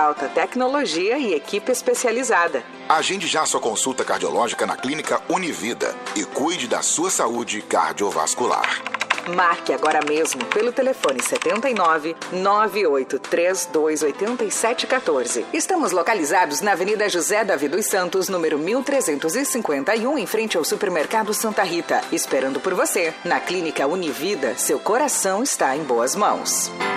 alta tecnologia e equipe especializada. Agende já sua consulta cardiológica na Clínica Univida e cuide da sua saúde cardiovascular. Marque agora mesmo pelo telefone 79 9832 8714. Estamos localizados na Avenida José Davi dos Santos, número 1351, em frente ao Supermercado Santa Rita. Esperando por você. Na Clínica Univida, seu coração está em boas mãos.